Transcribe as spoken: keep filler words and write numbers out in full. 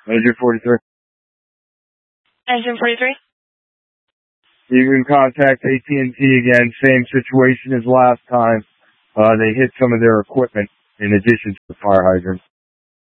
Engine forty-three. Engine forty-three. You can contact A T and T again. Same situation as last time. Uh, they hit some of their equipment in addition to the fire hydrant.